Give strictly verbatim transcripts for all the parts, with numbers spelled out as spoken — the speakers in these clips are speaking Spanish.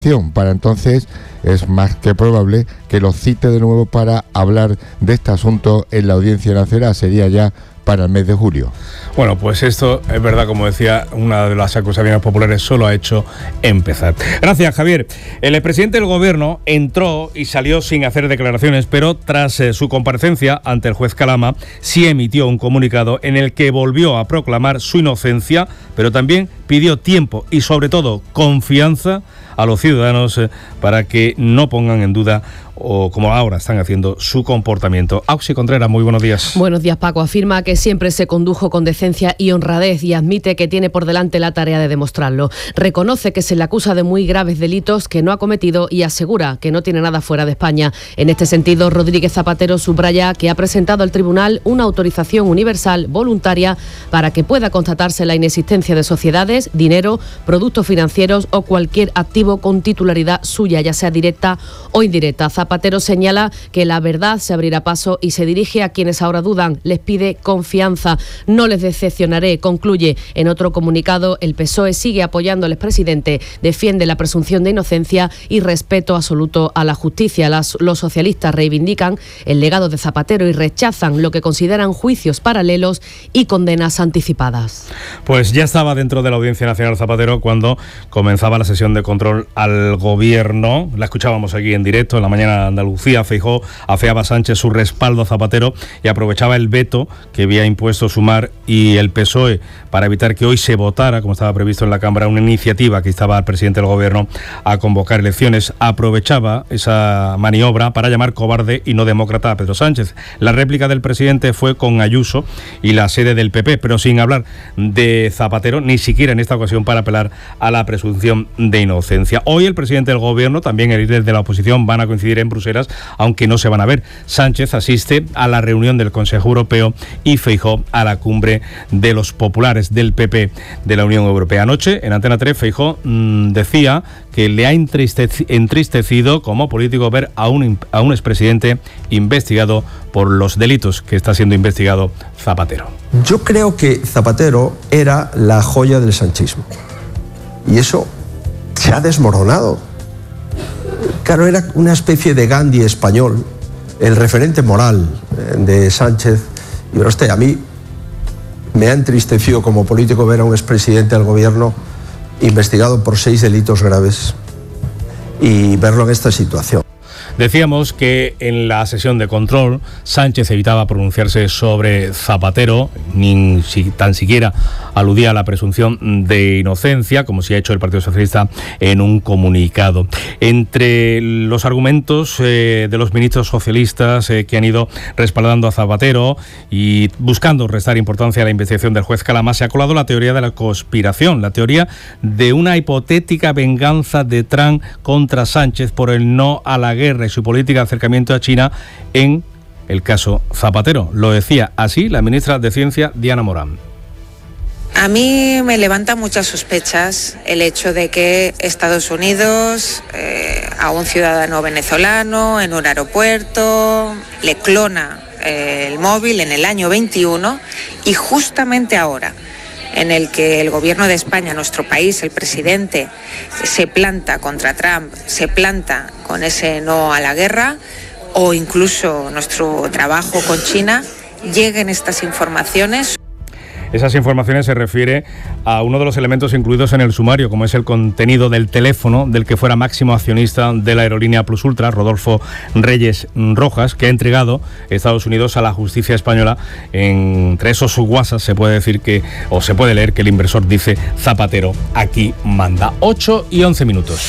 Para entonces es más que probable que los cite de nuevo para hablar de este asunto en la Audiencia Nacional. Sería ya para el mes de julio. Bueno, pues esto es verdad, como decía, una de las acusaciones populares solo ha hecho empezar. Gracias, Javier. El expresidente del Gobierno entró y salió sin hacer declaraciones, pero tras eh, su comparecencia ante el juez Calama, sí emitió un comunicado en el que volvió a proclamar su inocencia, pero también pidió tiempo y, sobre todo, confianza a los ciudadanos eh, para que no pongan en duda, o como ahora están haciendo, su comportamiento. Auxi Contreras, muy buenos días. Buenos días, Paco. Afirma que siempre se condujo con decencia y honradez y admite que tiene por delante la tarea de demostrarlo. Reconoce que se le acusa de muy graves delitos que no ha cometido y asegura que no tiene nada fuera de España. En este sentido, Rodríguez Zapatero subraya que ha presentado al tribunal una autorización universal voluntaria para que pueda constatarse la inexistencia de sociedades, dinero, productos financieros o cualquier activo con titularidad suya, ya sea directa o indirecta. Zapatero señala que la verdad se abrirá paso y se dirige a quienes ahora dudan. Les pide confianza. No les decepcionaré, concluye. En otro comunicado, el P S O E sigue apoyando al expresidente, defiende la presunción de inocencia y respeto absoluto a la justicia. Las, los socialistas reivindican el legado de Zapatero y rechazan lo que consideran juicios paralelos y condenas anticipadas. Pues ya estaba dentro de la Audiencia Nacional Zapatero cuando comenzaba la sesión de control al Gobierno. La escuchábamos aquí en directo en la mañana de Andalucía. Feijóo afeaba a Sánchez su respaldo a Zapatero y aprovechaba el veto que había impuesto Sumar y el P S O E para evitar que hoy se votara, como estaba previsto en la Cámara, una iniciativa que instaba al presidente del Gobierno a convocar elecciones. Aprovechaba esa maniobra para llamar cobarde y no demócrata a Pedro Sánchez. La réplica del presidente fue con Ayuso y la sede del P P, pero sin hablar de Zapatero, ni siquiera en esta ocasión para apelar a la presunción de inocencia. Hoy el presidente del Gobierno, también el líder de la oposición, van a coincidir en Bruselas, aunque no se van a ver. Sánchez asiste a la reunión del Consejo Europeo y Feijóo a la cumbre de los populares del P P de la Unión Europea. Anoche, en Antena tres, Feijóo mmm, decía que le ha entristeci- entristecido como político ver a un, a un expresidente investigado por los delitos que está siendo investigado Zapatero. Yo creo que Zapatero era la joya del sanchismo y eso se ha desmoronado. Claro, era una especie de Gandhi español, el referente moral de Sánchez. Y usted, a mí me ha entristecido como político ver a un expresidente del Gobierno investigado por seis delitos graves y verlo en esta situación. Decíamos que en la sesión de control Sánchez evitaba pronunciarse sobre Zapatero, ni si, tan siquiera aludía a la presunción de inocencia, como si ha hecho el Partido Socialista en un comunicado. Entre los argumentos eh, de los ministros socialistas eh, que han ido respaldando a Zapatero y buscando restar importancia a la investigación del juez Calama, se ha colado la teoría de la conspiración, la teoría de una hipotética venganza de Trump contra Sánchez por el no a la guerra y su política de acercamiento a China en el caso Zapatero. Lo decía así la ministra de Ciencia, Diana Morán. A mí me levanta muchas sospechas el hecho de que Estados Unidos eh, a un ciudadano venezolano en un aeropuerto le clona eh, el móvil en el año veintiuno y justamente ahora, en el que el gobierno de España, nuestro país, el presidente, se planta contra Trump, se planta con ese no a la guerra, o incluso nuestro trabajo con China, lleguen estas informaciones. Esas informaciones se refiere a uno de los elementos incluidos en el sumario, como es el contenido del teléfono del que fuera máximo accionista de la aerolínea Plus Ultra, Rodolfo Reyes Rojas, que ha entregado Estados Unidos a la justicia española. Entre esos WhatsApp se puede decir que, o se puede leer que el inversor dice: Zapatero aquí manda. ocho y once minutos.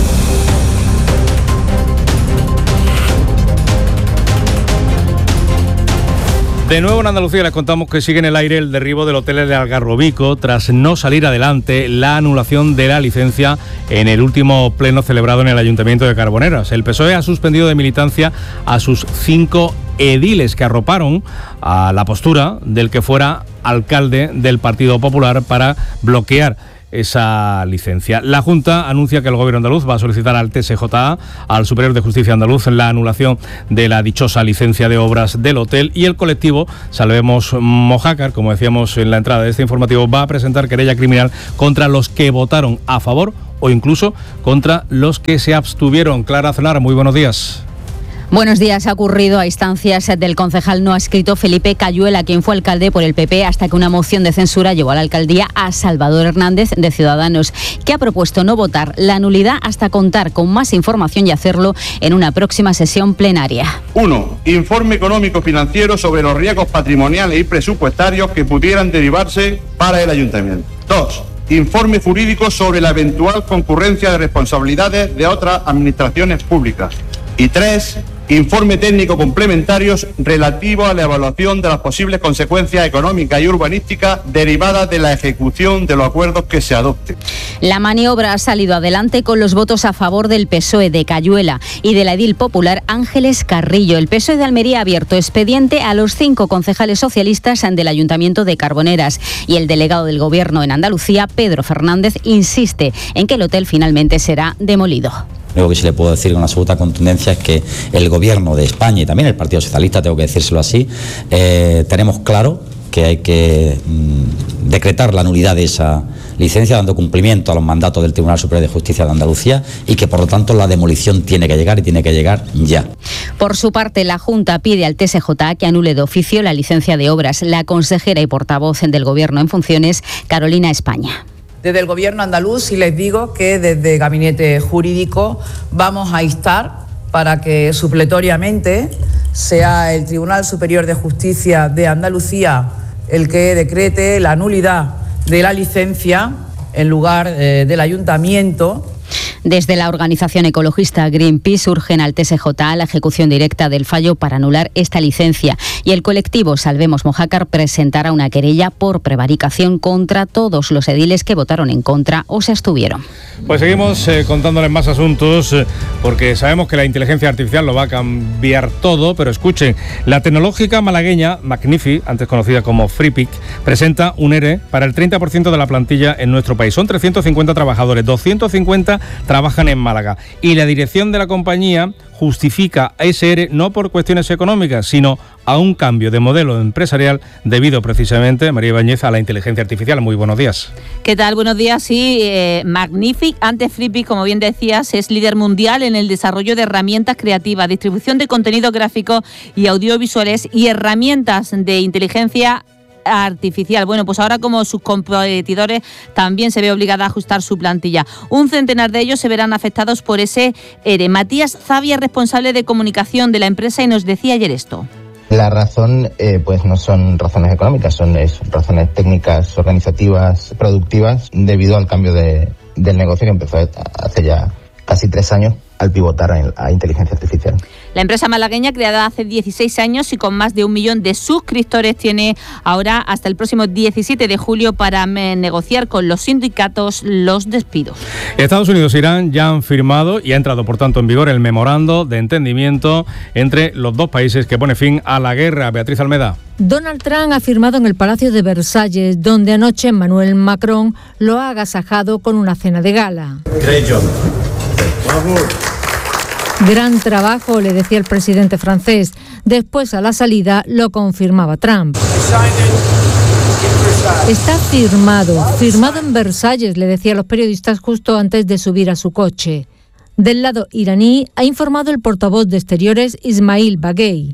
De nuevo en Andalucía les contamos que sigue en el aire el derribo del hotel de Algarrobico tras no salir adelante la anulación de la licencia en el último pleno celebrado en el Ayuntamiento de Carboneras. El P S O E ha suspendido de militancia a sus cinco ediles que arroparon a la postura del que fuera alcalde del Partido Popular para bloquear esa licencia. La Junta anuncia que el Gobierno andaluz va a solicitar al T S J A, al Superior de Justicia andaluz, la anulación de la dichosa licencia de obras del hotel, y el colectivo Salvemos Mojácar, como decíamos en la entrada de este informativo, va a presentar querella criminal contra los que votaron a favor o incluso contra los que se abstuvieron. Clara Aznar, muy buenos días. Buenos días. Ha ocurrido a instancias del concejal no adscrito Felipe Cayuela, quien fue alcalde por el P P hasta que una moción de censura llevó a la alcaldía a Salvador Hernández de Ciudadanos, que ha propuesto no votar la nulidad hasta contar con más información y hacerlo en una próxima sesión plenaria. uno. Informe económico financiero sobre los riesgos patrimoniales y presupuestarios que pudieran derivarse para el ayuntamiento. dos. Informe jurídico sobre la eventual concurrencia de responsabilidades de otras administraciones públicas. Y tres. Informe técnico complementarios relativo a la evaluación de las posibles consecuencias económicas y urbanísticas derivadas de la ejecución de los acuerdos que se adopten. La maniobra ha salido adelante con los votos a favor del P S O E de Cayuela y de la edil popular Ángeles Carrillo. El P S O E de Almería ha abierto expediente a los cinco concejales socialistas del Ayuntamiento de Carboneras y el delegado del Gobierno en Andalucía, Pedro Fernández, insiste en que el hotel finalmente será demolido. Lo único que sí le puedo decir con absoluta contundencia es que el Gobierno de España y también el Partido Socialista, tengo que decírselo así, eh, tenemos claro que hay que mmm, decretar la nulidad de esa licencia, dando cumplimiento a los mandatos del Tribunal Superior de Justicia de Andalucía, y que por lo tanto la demolición tiene que llegar y tiene que llegar ya. Por su parte, la Junta pide al T S J que anule de oficio la licencia de obras. La consejera y portavoz del Gobierno en funciones, Carolina España. Desde el Gobierno andaluz, y les digo que desde el Gabinete Jurídico vamos a instar para que supletoriamente sea el Tribunal Superior de Justicia de Andalucía el que decrete la nulidad de la licencia en lugar eh, del Ayuntamiento. Desde la organización ecologista Greenpeace urgen al T S J a la ejecución directa del fallo para anular esta licencia, y el colectivo Salvemos Mojácar presentará una querella por prevaricación contra todos los ediles que votaron en contra o se abstuvieron. Pues seguimos eh, contándoles más asuntos, eh, porque sabemos que la inteligencia artificial lo va a cambiar todo, pero escuchen, la tecnológica malagueña Magnifi, antes conocida como Freepik, presenta un ERE para el treinta por ciento de la plantilla en nuestro país. Son trescientos cincuenta trabajadores, doscientos cincuenta trabajan en Málaga, y la dirección de la compañía justifica ese ERE no por cuestiones económicas, sino a un cambio de modelo empresarial debido precisamente, María Ibáñez, a la inteligencia artificial. Muy buenos días. ¿Qué tal? Buenos días. Sí, eh, Magnific, antes Freepik, como bien decías, es líder mundial en el desarrollo de herramientas creativas, distribución de contenidos gráficos y audiovisuales y herramientas de inteligencia artificial. Bueno, pues ahora, como sus competidores, también se ve obligada a ajustar su plantilla. Un centenar de ellos se verán afectados por ese ERE. Matías Zavia, responsable de comunicación de la empresa, y nos decía ayer esto. La razón eh, pues no son razones económicas, son es, razones técnicas, organizativas, productivas, debido al cambio de, del negocio que empezó hace ya casi tres años al pivotar a, a inteligencia artificial. La empresa malagueña, creada hace dieciséis años y con más de un millón de suscriptores, tiene ahora hasta el próximo diecisiete de julio para negociar con los sindicatos los despidos. Estados Unidos e Irán ya han firmado y ha entrado, por tanto, en vigor el memorando de entendimiento entre los dos países que pone fin a la guerra. Beatriz Almeda. Donald Trump ha firmado en el Palacio de Versalles, donde anoche Emmanuel Macron lo ha agasajado con una cena de gala. Great job. Gran trabajo, le decía el presidente francés. Después, a la salida, lo confirmaba Trump. Está firmado, firmado en Versalles, le decía a los periodistas justo antes de subir a su coche. Del lado iraní, ha informado el portavoz de Exteriores, Ismail Baghei.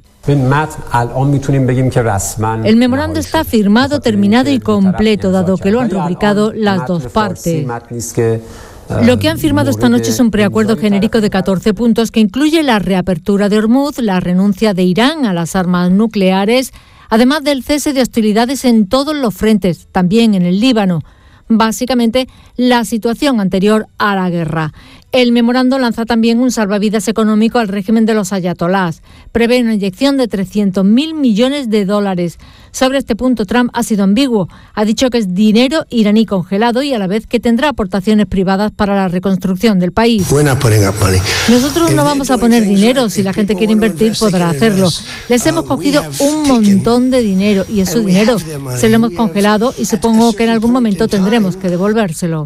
El memorando está firmado, terminado y completo, dado que lo han rubricado las dos partes. Lo que han firmado esta noche es un preacuerdo genérico de catorce puntos que incluye la reapertura de Hormuz, la renuncia de Irán a las armas nucleares, además del cese de hostilidades en todos los frentes, también en el Líbano. Básicamente, la situación anterior a la guerra. El memorando lanza también un salvavidas económico al régimen de los ayatolás. Prevé una inyección de trescientos mil millones de dólares. Sobre este punto, Trump ha sido ambiguo. Ha dicho que es dinero iraní congelado y a la vez que tendrá aportaciones privadas para la reconstrucción del país. Nosotros no vamos a poner dinero. Si la gente quiere invertir, podrá hacerlo. Les hemos cogido un montón de dinero y es su dinero. Se lo hemos congelado y supongo que en algún momento tendremos que devolvérselo.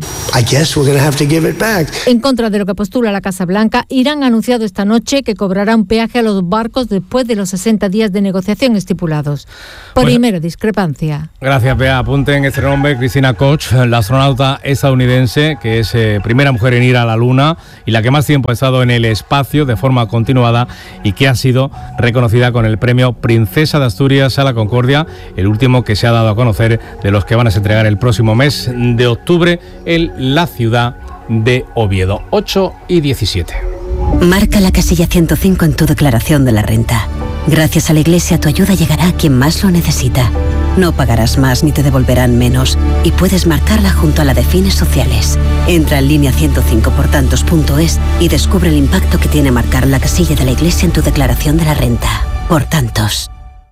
En contra de lo que postula la Casa Blanca, Irán ha anunciado esta noche que cobrará un peaje a los barcos después de los sesenta días de negociación estipulados. Por bueno, Primera discrepancia. Gracias, Bea. Apunten este nombre, Christina Koch, la astronauta estadounidense, que es eh, primera mujer en ir a la Luna y la que más tiempo ha estado en el espacio de forma continuada y que ha sido reconocida con el premio Princesa de Asturias a la Concordia, el último que se ha dado a conocer de los que van a se entregar el próximo mes de octubre en la ciudad de Oviedo. ocho y diecisiete. Marca la casilla ciento cinco en tu declaración de la renta. Gracias a la Iglesia, tu ayuda llegará a quien más lo necesita. No pagarás más ni te devolverán menos y puedes marcarla junto a la de fines sociales. Entra en línea ciento cinco por tantos punto es y descubre el impacto que tiene marcar la casilla de la Iglesia en tu declaración de la renta. Por tantos.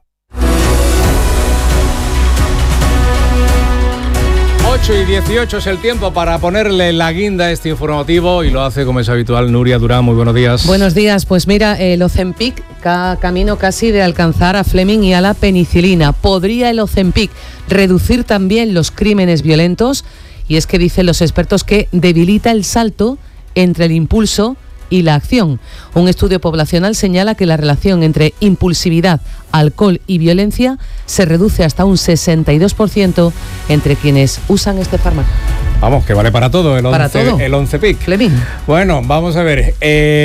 ocho y dieciocho es el tiempo para ponerle la guinda a este informativo y lo hace como es habitual Nuria Durán. Muy buenos días. Buenos días. Pues mira, el Ozempic, ca- camino casi de alcanzar a Fleming y a la penicilina. ¿Podría el Ozempic reducir también los crímenes violentos? Y es que dicen los expertos que debilita el salto entre el impulso y la acción. Un estudio poblacional señala que la relación entre impulsividad, alcohol y violencia se reduce hasta un sesenta y dos por ciento entre quienes usan este fármaco. Vamos, que vale para todo el Para once, todo. el Ozempic. Fleming. Bueno, vamos a ver.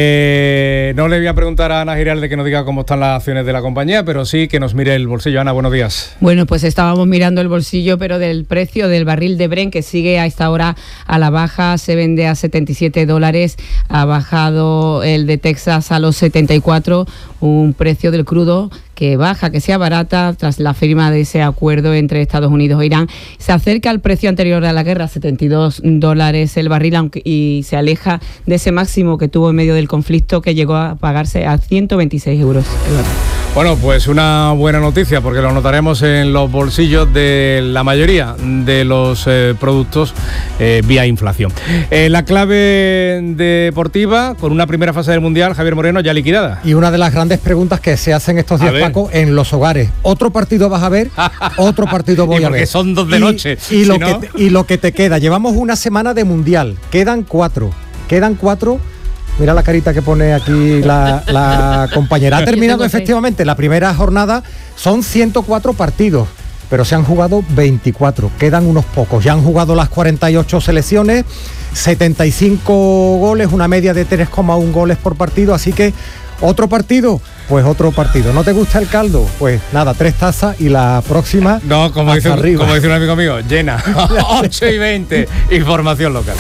Eh, no le voy a preguntar a Ana Giralde que nos diga cómo están las acciones de la compañía, pero sí que nos mire el bolsillo. Ana, buenos días. Bueno, pues estábamos mirando el bolsillo, pero del precio del barril de Brent, que sigue a esta hora a la baja, se vende a setenta y siete dólares, ha bajado el de Texas a los setenta y cuatro, un precio del crudo que baja, que sea barata tras la firma de ese acuerdo entre Estados Unidos e Irán. Se acerca al precio anterior a la guerra, setenta y dos dólares el barril, aunque, y se aleja de ese máximo que tuvo en medio del conflicto, que llegó a pagarse a ciento veintiséis euros el barril. Bueno, pues una buena noticia porque lo notaremos en los bolsillos de la mayoría de los eh, productos eh, vía inflación. Eh, la clave deportiva con una primera fase del Mundial, Javier Moreno, ya liquidada. Y una de las grandes preguntas que se hacen estos días, Paco, en los hogares. ¿Otro partido vas a ver? ¿Otro partido voy y a porque ver? son dos de y, noche. Y, si lo no... que te, y lo que te queda. Llevamos una semana de Mundial. Quedan cuatro. Quedan cuatro. Mira la carita que pone aquí la, la compañera. Ha terminado efectivamente la primera jornada. Son ciento cuatro partidos, pero se han jugado veinticuatro. Quedan unos pocos. Ya han jugado las cuarenta y ocho selecciones, setenta y cinco goles, una media de tres coma uno goles por partido. Así que otro partido, pues otro partido. ¿No te gusta el caldo? Pues nada, tres tazas y la próxima. No, como dice, arriba. como dice un amigo mío, llena. ocho y veinte. Información local.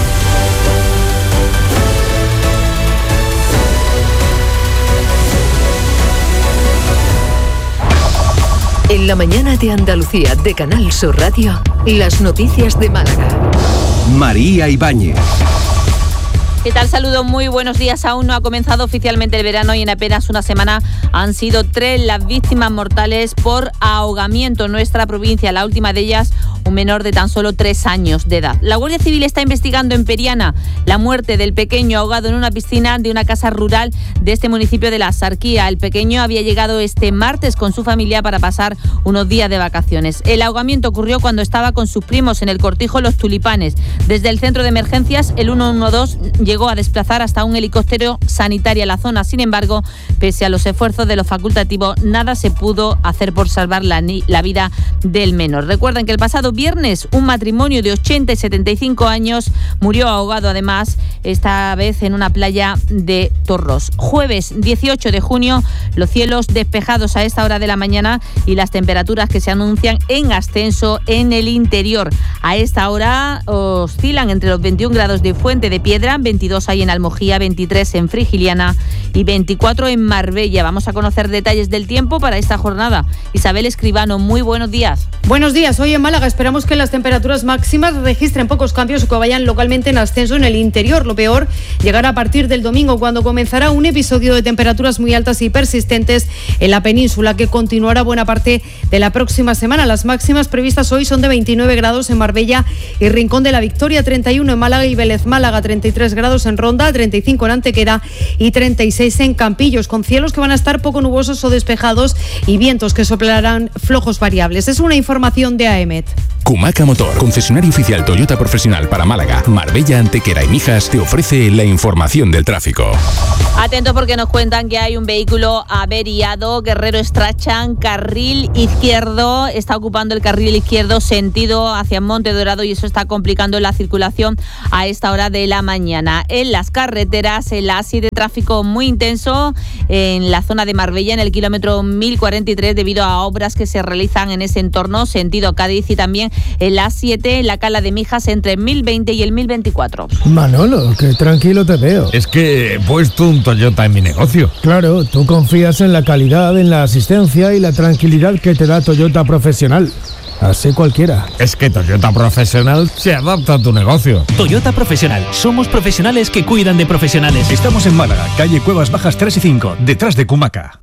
En la mañana de Andalucía de Canal Sur Radio, las noticias de Málaga. María Ibáñez. ¿Qué tal? Saludos, muy buenos días. Aún no ha comenzado oficialmente el verano y en apenas una semana han sido tres las víctimas mortales por ahogamiento en nuestra provincia. La última de ellas, un menor de tan solo tres años de edad. La Guardia Civil está investigando en Periana la muerte del pequeño ahogado en una piscina de una casa rural de este municipio de la Sarquía. El pequeño había llegado este martes con su familia para pasar unos días de vacaciones. El ahogamiento ocurrió cuando estaba con sus primos en el cortijo Los Tulipanes. Desde el centro de emergencias, el ciento doce llegó a desplazar hasta un helicóptero sanitario a la zona. Sin embargo, pese a los esfuerzos de los facultativos, nada se pudo hacer por salvar la, la vida del menor. Recuerden que el pasado viernes un matrimonio de ochenta y setenta y cinco años murió ahogado, además, esta vez en una playa de Torros. Jueves dieciocho de junio, los cielos despejados a esta hora de la mañana y las temperaturas que se anuncian en ascenso en el interior. A esta hora oscilan entre los veintiún grados de Fuente de Piedra, veintidós hay en Almojía, veintitrés en Frigiliana y veinticuatro en Marbella. Vamos a conocer detalles del tiempo para esta jornada. Isabel Escribano, muy buenos días. Buenos días. Hoy en Málaga esperamos que las temperaturas máximas registren pocos cambios o que vayan localmente en ascenso en el interior. Lo peor llegará a partir del domingo, cuando comenzará un episodio de temperaturas muy altas y persistentes en la península, que continuará buena parte de la próxima semana. Las máximas previstas hoy son de veintinueve grados en Marbella y Rincón de la Victoria, treinta y uno en Málaga y Vélez Málaga, treinta y tres grados en Ronda, treinta y cinco en Antequera y treinta y seis en Campillos, con cielos que van a estar poco nubosos o despejados y vientos que soplarán flojos variables. Es una información de A E M E T. Kumaca Motor, concesionario oficial Toyota profesional para Málaga, Marbella, Antequera y Mijas, te ofrece la información del tráfico. Atentos porque nos cuentan que hay un vehículo averiado, Guerrero Strachan, carril izquierdo, está ocupando el carril izquierdo sentido hacia Monte Dorado y eso está complicando la circulación a esta hora de la mañana. En las carreteras, el A siete, tráfico muy intenso en la zona de Marbella, en el kilómetro mil cuarenta y tres, debido a obras que se realizan en ese entorno, sentido Cádiz, y también el A siete, en la Cala de Mijas, entre el mil veinte y el mil veinticuatro. Manolo, qué tranquilo te veo. Es que he puesto un Toyota en mi negocio. Claro, tú confías en la calidad, en la asistencia y la tranquilidad que te da Toyota Profesional. Así cualquiera. Es que Toyota Profesional se adapta a tu negocio. Toyota Profesional. Somos profesionales que cuidan de profesionales. Estamos en Málaga, calle Cuevas Bajas tres y cinco, detrás de Kumaca.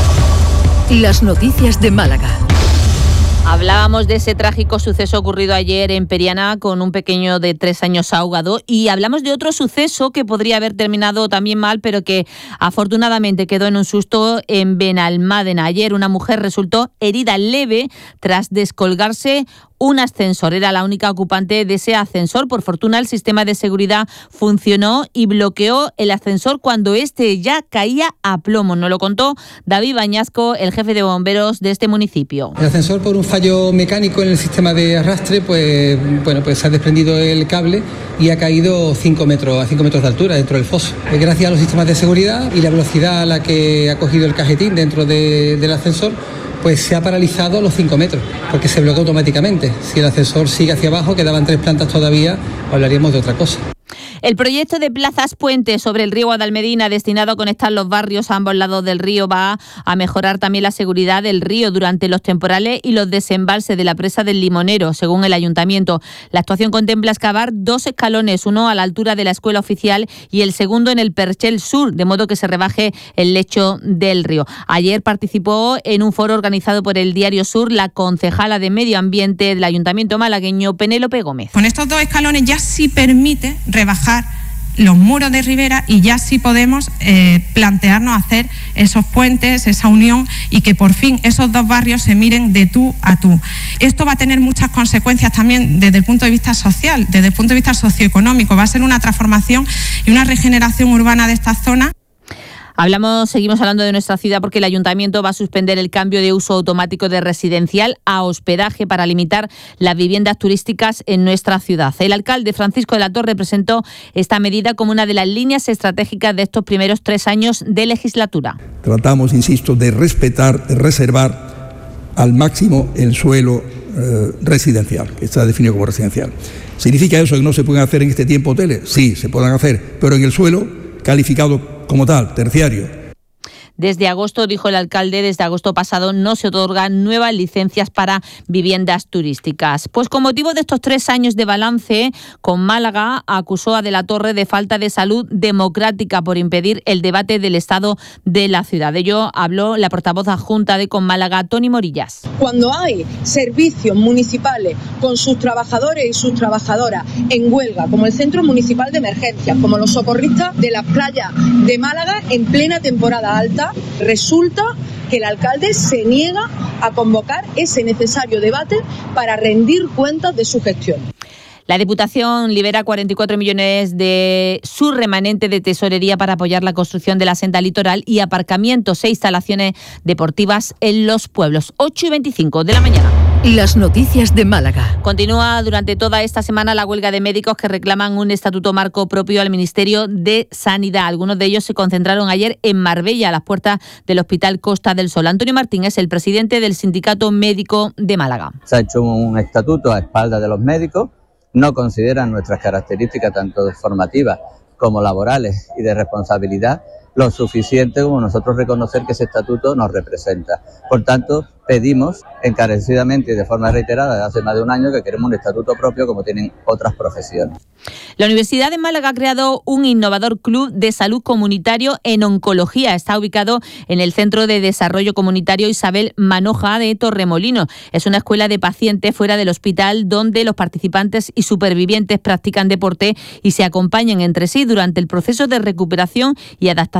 Las noticias de Málaga. Hablábamos de ese trágico suceso ocurrido ayer en Periana con un pequeño de tres años ahogado, y hablamos de otro suceso que podría haber terminado también mal, pero que afortunadamente quedó en un susto en Benalmádena. Ayer una mujer resultó herida leve tras descolgarse un ascensor. Era la única ocupante de ese ascensor. Por fortuna, el sistema de seguridad funcionó y bloqueó el ascensor cuando este ya caía a plomo. Nos lo contó David Bañasco, el jefe de bomberos de este municipio. El ascensor, por un fallo mecánico en el sistema de arrastre, pues bueno, pues se ha desprendido el cable y ha caído cinco metros, a cinco metros de altura dentro del foso. Gracias a los sistemas de seguridad y la velocidad a la que ha cogido el cajetín dentro de, del ascensor, pues se ha paralizado los cinco metros, porque se bloqueó automáticamente. Si el ascensor sigue hacia abajo, quedaban tres plantas todavía, hablaríamos de otra cosa. El proyecto de Plazas Puente sobre el río Guadalmedina, destinado a conectar los barrios a ambos lados del río, va a mejorar también la seguridad del río durante los temporales y los desembalses de la presa del Limonero, según el ayuntamiento. La actuación contempla excavar dos escalones, uno a la altura de la escuela oficial y el segundo en el Perchel Sur, de modo que se rebaje el lecho del río. Ayer participó en un foro organizado por el Diario Sur la concejala de Medio Ambiente del ayuntamiento malagueño, Penélope Gómez. Con estos dos escalones ya sí permite rebajar los muros de ribera y ya sí podemos eh, plantearnos hacer esos puentes, esa unión, y que por fin esos dos barrios se miren de tú a tú. Esto va a tener muchas consecuencias también desde el punto de vista social, desde el punto de vista socioeconómico. Va a ser una transformación y una regeneración urbana de esta zona. Hablamos, seguimos hablando de nuestra ciudad porque el ayuntamiento va a suspender el cambio de uso automático de residencial a hospedaje para limitar las viviendas turísticas en nuestra ciudad. El alcalde Francisco de la Torre presentó esta medida como una de las líneas estratégicas de estos primeros tres años de legislatura. Tratamos, insisto, de respetar, de reservar al máximo el suelo eh, residencial, que está definido como residencial. ¿Significa eso que no se pueden hacer en este tiempo hoteles? Sí, se pueden hacer, pero en el suelo calificado como tal, terciario. Desde agosto, dijo el alcalde, desde agosto pasado no se otorgan nuevas licencias para viviendas turísticas. Pues con motivo de estos tres años de balance, con Málaga acusó a De la Torre de falta de salud democrática por impedir el debate del estado de la ciudad. De ello habló la portavoz adjunta de Con Málaga, Toni Morillas. Cuando hay servicios municipales con sus trabajadores y sus trabajadoras en huelga, como el Centro Municipal de Emergencias, como los socorristas de las playas de Málaga en plena temporada alta, resulta que el alcalde se niega a convocar ese necesario debate para rendir cuentas de su gestión. La Diputación libera cuarenta y cuatro millones de su remanente de tesorería para apoyar la construcción de la senda litoral y aparcamientos e instalaciones deportivas en los pueblos. ocho y veinticinco de la mañana. Las noticias de Málaga. Continúa durante toda esta semana la huelga de médicos que reclaman un estatuto marco propio al Ministerio de Sanidad. Algunos de ellos se concentraron ayer en Marbella, a las puertas del Hospital Costa del Sol. Antonio Martín es el presidente del Sindicato Médico de Málaga. Se ha hecho un estatuto a espaldas de los médicos, no consideran nuestras características tanto formativas como laborales y de responsabilidad lo suficiente como nosotros reconocer que ese estatuto nos representa. Por tanto, pedimos encarecidamente y de forma reiterada desde hace más de un año que queremos un estatuto propio como tienen otras profesiones. La Universidad de Málaga ha creado un innovador club de salud comunitario en oncología. Está ubicado en el Centro de Desarrollo Comunitario Isabel Manoja de Torremolinos. Es una escuela de pacientes fuera del hospital donde los participantes y supervivientes practican deporte y se acompañan entre sí durante el proceso de recuperación y adaptación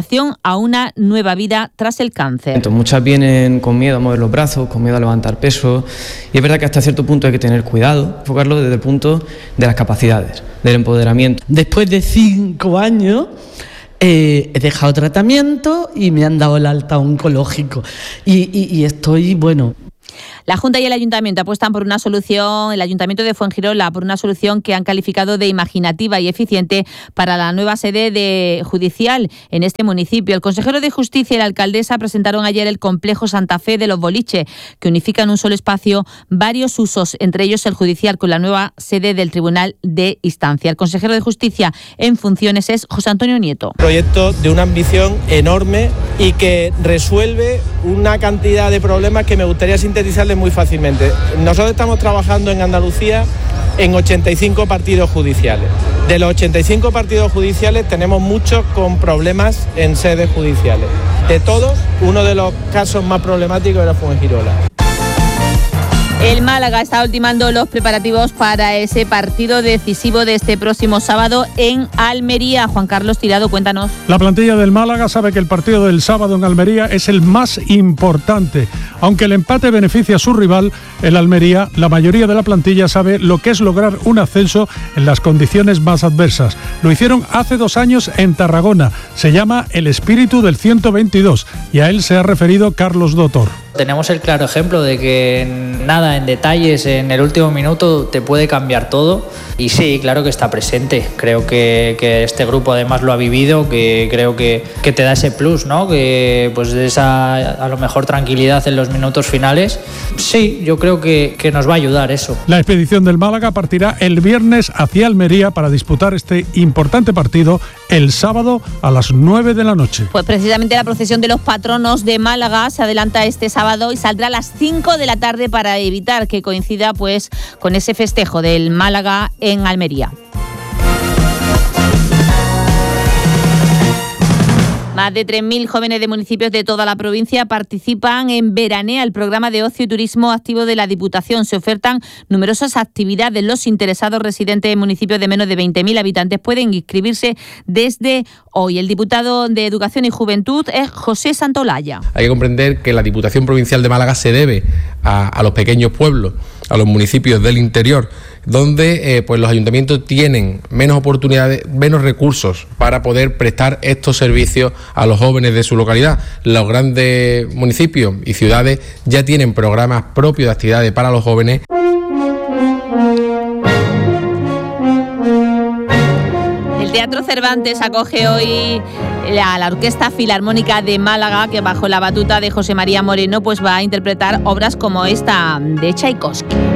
orientación a una nueva vida tras el cáncer. Muchas vienen con miedo a mover los brazos, con miedo a levantar peso, y es verdad que hasta cierto punto hay que tener cuidado, enfocarlo desde el punto de las capacidades, del empoderamiento. Después de cinco años eh, he dejado tratamiento y me han dado el alta oncológico y, y, y estoy, bueno... La Junta y el Ayuntamiento apuestan por una solución, el Ayuntamiento de Fuengirola, por una solución que han calificado de imaginativa y eficiente para la nueva sede de judicial en este municipio. El consejero de Justicia y la alcaldesa presentaron ayer el complejo Santa Fe de los Boliche, que unifica en un solo espacio varios usos, entre ellos el judicial, con la nueva sede del Tribunal de Instancia. El consejero de Justicia en funciones es José Antonio Nieto. Proyecto de una ambición enorme y que resuelve una cantidad de problemas que me gustaría sintetizarles muy fácilmente. Nosotros estamos trabajando en Andalucía en ochenta y cinco partidos judiciales. De los ochenta y cinco partidos judiciales tenemos muchos con problemas en sedes judiciales. De todos, uno de los casos más problemáticos era Fuengirola. El Málaga está ultimando los preparativos para ese partido decisivo de este próximo sábado en Almería. Juan Carlos Tirado, cuéntanos. La plantilla del Málaga sabe que el partido del sábado en Almería es el más importante. Aunque el empate beneficia a su rival, el Almería, la mayoría de la plantilla sabe lo que es lograr un ascenso en las condiciones más adversas. Lo hicieron hace dos años en Tarragona. Se llama el espíritu del ciento veintidós y a él se ha referido Carlos Dotor. Tenemos el claro ejemplo de que nada, en detalles, en el último minuto te puede cambiar todo. Y sí, claro que está presente. Creo que, que este grupo además lo ha vivido, que creo que, que te da ese plus, ¿no? Que pues esa a lo mejor tranquilidad en los minutos finales. Sí, yo creo que, que nos va a ayudar eso. La expedición del Málaga partirá el viernes hacia Almería para disputar este importante partido el sábado a las nueve de la noche. Pues precisamente la procesión de los patronos de Málaga se adelanta este sábado y saldrá a las cinco de la tarde para evitar que coincida pues con ese festejo del Málaga en Almería. Más de tres mil jóvenes de municipios de toda la provincia participan en Veranea, el programa de ocio y turismo activo de la Diputación. Se ofertan numerosas actividades. Los interesados residentes en municipios de menos de veinte mil habitantes pueden inscribirse desde hoy. El diputado de Educación y Juventud es José Santolaya. Hay que comprender que la Diputación Provincial de Málaga se debe a, a los pequeños pueblos, a los municipios del interior, donde eh, pues los ayuntamientos tienen menos oportunidades, menos recursos para poder prestar estos servicios a los jóvenes de su localidad. Los grandes municipios y ciudades ya tienen programas propios de actividades para los jóvenes. El Teatro Cervantes acoge hoy a la Orquesta Filarmónica de Málaga, que bajo la batuta de José María Moreno pues va a interpretar obras como esta de Tchaikovsky.